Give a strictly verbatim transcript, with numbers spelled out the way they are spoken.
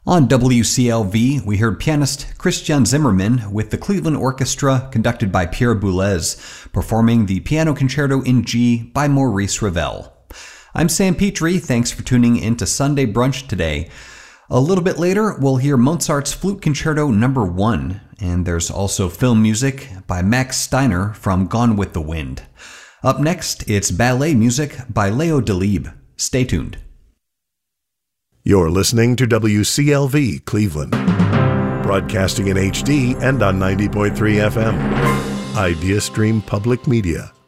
On W C L V, we heard pianist Christian Zimmermann with the Cleveland Orchestra, conducted by Pierre Boulez, performing the Piano Concerto in G by Maurice Ravel. I'm Sam Petrie. Thanks for tuning in to Sunday Brunch today. A little bit later, we'll hear Mozart's Flute Concerto number one, and there's also film music by Max Steiner from Gone with the Wind. Up next, it's ballet music by Leo Delibes. Stay tuned. You're listening to W C L V Cleveland, broadcasting in H D and on ninety point three F M. Idea Stream Public Media.